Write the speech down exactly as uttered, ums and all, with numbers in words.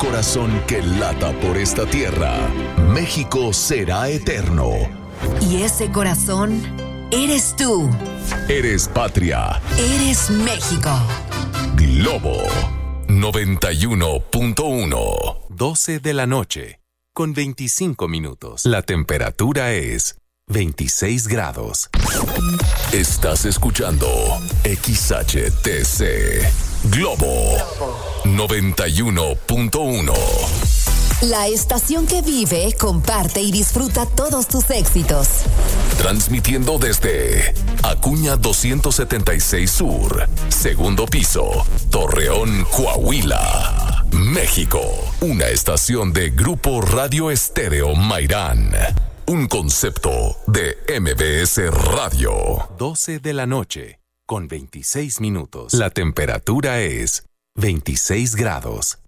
corazón que lata por esta tierra, México será eterno. Y ese corazón eres tú. Eres patria. Eres México. Globo noventa y uno punto uno. doce de la noche, con veinticinco minutos. La temperatura es veintiséis grados. Estás escuchando X H T C Globo noventa y uno punto uno. La estación que vive, comparte y disfruta todos tus éxitos. Transmitiendo desde Acuña doscientos setenta y seis Sur, segundo piso, Torreón, Coahuila, México. Una estación de Grupo Radio Estéreo Mairán. Un concepto de M B S Radio. doce de la noche, con veintiséis minutos. La temperatura es veintiséis grados.